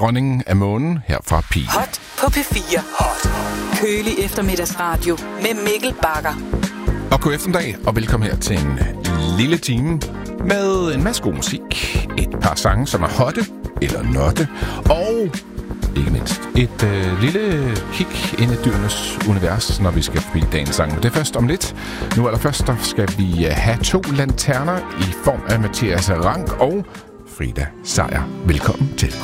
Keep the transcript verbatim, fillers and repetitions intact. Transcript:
dronningen af månen her fra Pi. Hot på P fire. Hot. Kølig eftermiddagsradio med Mikkel Bagger. Og god eftermiddag, og velkommen her til en lille time med en masse god musik. Et par sange, som er hotte eller notte, og ikke mindst et øh, lille kig ind i dyrenes univers, når vi skal forbi dagens sang. Men det er først om lidt. Nu allerførst der skal vi have to lanterner i form af Mathias Rank og Frida Sejer. Velkommen til.